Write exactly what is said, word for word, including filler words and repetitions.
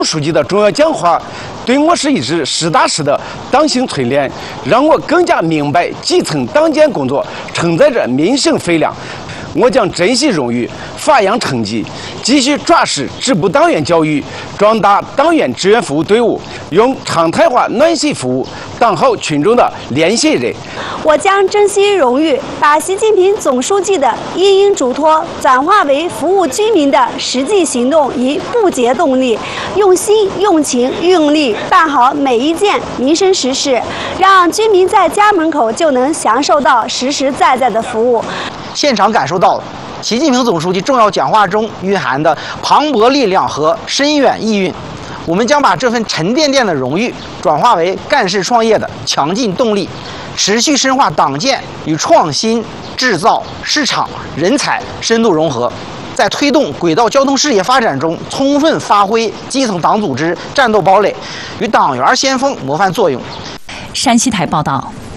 书记的重要讲话，对我是一直实打实的党性淬炼，让我更加明白基层党建工作承载着民生肥粮。我将珍惜荣誉，发扬成绩，继续抓实支部党员教育，壮大党员志愿服务队伍，用常态化暖心服务当好群众的连线人。 我将珍惜荣誉，把习近平总书记的殷殷嘱托转化为服务居民的实际行动与不竭动力，用心、用情、用力办好每一件民生实事，让居民在家门口就能享受到实实在在的服务。 现场感受到了习近平总书记重要讲话中蕴含的磅礴力量和深远意蕴。我们将把这份沉甸甸的荣誉转化为干事创业的强劲动力，持续深化党建与创新、制造、市场、人才深度融合，在推动轨道交通事业发展中充分发挥基层党组织战斗堡垒与党员先锋模范作用。 山西台报道。